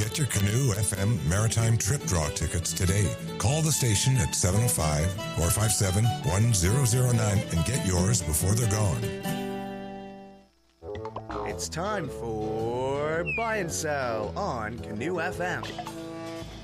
Get your Canoe FM Maritime Trip Draw tickets today. Call the station at 705-457-1009 and get yours before they're gone. It's time for Buy and Sell on Canoe FM.